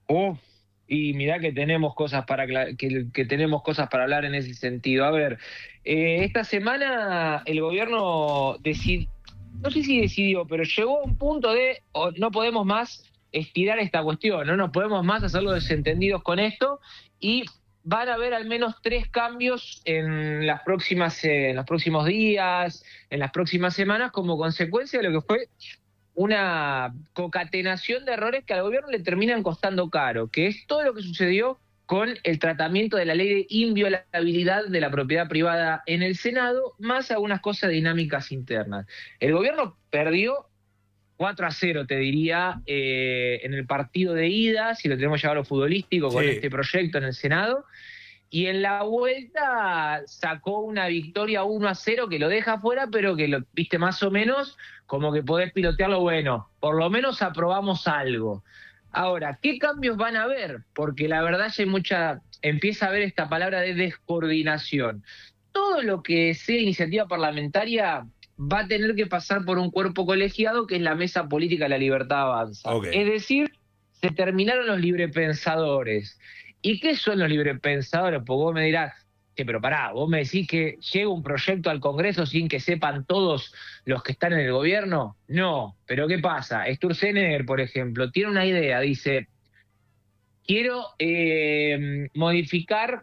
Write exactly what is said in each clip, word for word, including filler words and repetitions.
Oh, y mirá que tenemos cosas para acla- que, que tenemos cosas para hablar en ese sentido. A ver, eh, esta semana el gobierno decidió, no sé si decidió, pero llegó a un punto de oh, no podemos más estirar esta cuestión, no nos podemos más hacer los desentendidos con esto y van a haber al menos tres cambios en las próximas, eh, en los próximos días, en las próximas semanas, como consecuencia de lo que fue una concatenación de errores que al gobierno le terminan costando caro, que es todo lo que sucedió con el tratamiento de la ley de inviolabilidad de la propiedad privada en el Senado, más algunas cosas dinámicas internas. El gobierno perdió cuatro a cero, te diría, eh, en el partido de ida, si lo tenemos llevado a lo futbolístico, con Sí. este proyecto en el Senado, y en la vuelta sacó una victoria uno a cero que lo deja fuera, pero que lo viste más o menos como que podés pilotearlo. Bueno, por lo menos aprobamos algo. Ahora, ¿qué cambios van a haber? Porque la verdad ya hay mucha, empieza a haber esta palabra de descoordinación. Todo lo que sea iniciativa parlamentaria va a tener que pasar por un cuerpo colegiado que es la Mesa Política de la Libertad Avanza. Ok. Es decir, se terminaron los librepensadores. ¿Y qué son los librepensadores? Pues vos me dirás, sí, pero pará, vos me decís que llega un proyecto al Congreso sin que sepan todos los que están en el gobierno. No, pero ¿qué pasa? Sturzenegger, por ejemplo, tiene una idea, dice, quiero eh, modificar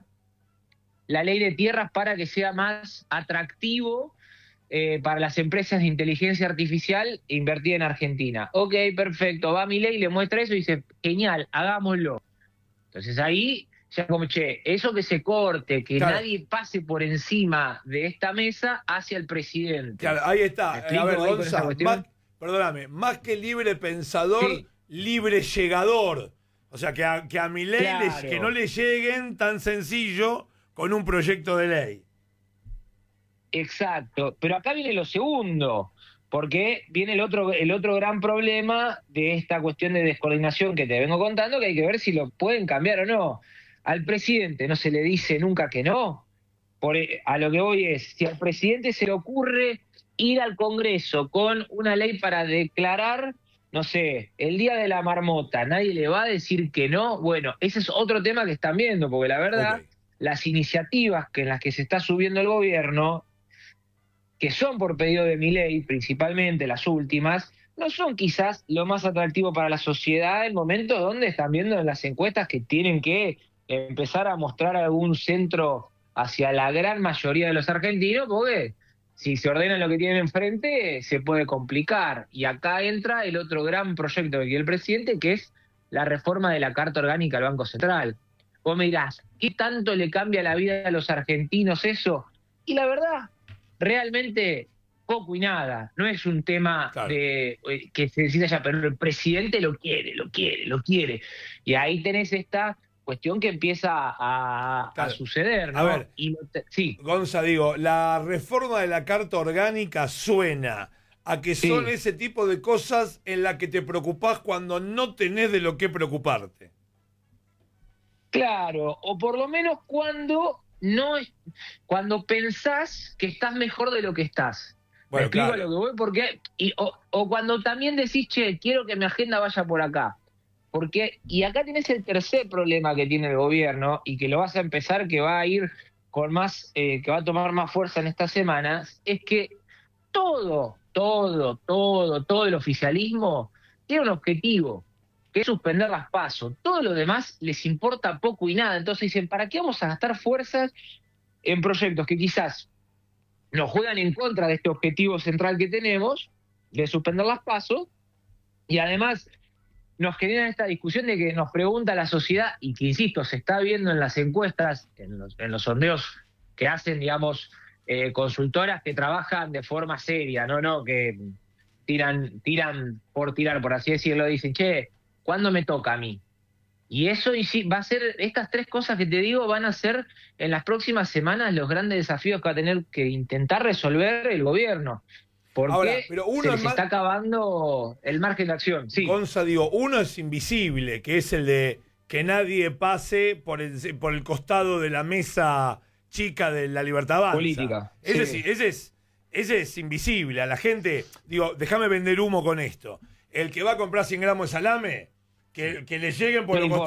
la ley de tierras para que sea más atractivo eh, para las empresas de inteligencia artificial invertir en Argentina. Ok, perfecto, va mi ley, le muestra eso y dice, genial, hagámoslo. Entonces ahí ya como, che, eso que se corte, que Claro. nadie pase por encima de esta mesa hacia el presidente. Claro, ahí ¿Me está. explico A ver, ahí con esa Gonza, cuestión? más, perdóname, más que libre pensador, Sí. libre llegador. O sea, que a, que a mi ley Claro. que no le lleguen tan sencillo con un proyecto de ley. Exacto, pero acá viene lo segundo, porque viene el otro, el otro gran problema de esta cuestión de descoordinación que te vengo contando, que hay que ver si lo pueden cambiar o no. Al presidente no se le dice nunca que no. Por, a lo que voy es, si al presidente se le ocurre ir al Congreso con una ley para declarar, no sé, el Día de la Marmota, nadie le va a decir que no. Bueno, ese es otro tema que están viendo, porque la verdad, Ok. las iniciativas que en las que se está subiendo el gobierno, que son por pedido de Milei, principalmente las últimas, no son quizás lo más atractivo para la sociedad en momentos donde están viendo en las encuestas que tienen que empezar a mostrar algún centro hacia la gran mayoría de los argentinos, porque si se ordena lo que tienen enfrente, se puede complicar. Y acá entra el otro gran proyecto que quiere el presidente, que es la reforma de la Carta Orgánica del Banco Central. Vos me dirás, ¿qué tanto le cambia la vida a los argentinos eso? Y la verdad, realmente poco y nada. No es un tema Claro. de eh, que se decida ya, pero el presidente lo quiere, lo quiere, lo quiere. Y ahí tenés esta cuestión que empieza a, Claro. a suceder, ¿no? A ver. Y lo te- sí, Gonza, digo, la reforma de la Carta Orgánica suena a que Sí. son ese tipo de cosas en las que te preocupás cuando no tenés de lo que preocuparte. claro, o por lo menos cuando no es, cuando pensás que estás mejor de lo que estás. ¿Me Bueno, explico claro. a lo que voy? Porque, y, o, o cuando también decís, che, quiero que mi agenda vaya por acá. Porque, y acá tenés el tercer problema que tiene el gobierno, y que lo vas a empezar, que va a ir con más, eh, que va a tomar más fuerza en estas semanas, es que todo, todo, todo, todo el oficialismo tiene un objetivo, que es suspender las PASO. Todo lo demás les importa poco y nada. Entonces dicen, ¿para qué vamos a gastar fuerzas en proyectos que quizás nos juegan en contra de este objetivo central que tenemos, de suspender las PASO, y además nos generan esta discusión de que nos pregunta la sociedad, y que, insisto, se está viendo en las encuestas, en los, en los sondeos que hacen, digamos, eh, consultoras que trabajan de forma seria, no, no, que tiran, tiran por tirar, por así decirlo, dicen, che, ¿cuándo me toca a mí? Y eso y sí, va a ser, estas tres cosas que te digo van a ser en las próximas semanas los grandes desafíos que va a tener que intentar resolver el gobierno. Porque Ahora, pero uno se es les más- está acabando el margen de acción. Sí, Gonza, digo, uno es invisible, que es el de que nadie pase por el, por el costado de la mesa chica de la Libertad Avanza. Política, Ese, sí. sí, ese, es, ese es invisible. A la gente, digo, déjame vender humo con esto. El que va a comprar cien gramos de salame, que, que le lleguen por No los importa.